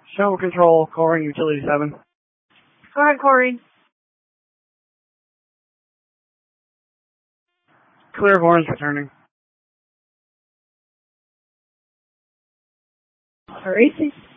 Shuttle Control, calling Utility 7. Go ahead, Corey. Clear of Orange returning. Our AC